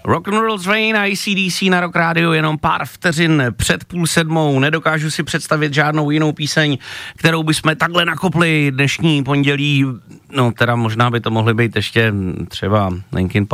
Rock'n'Roll Train a AC/DC na Rock Radio jenom pár vteřin před 6:30. Nedokážu si představit žádnou jinou píseň, kterou bychom takhle nakopli dnešní pondělí. No teda možná by to mohly být ještě třeba Linkin Park.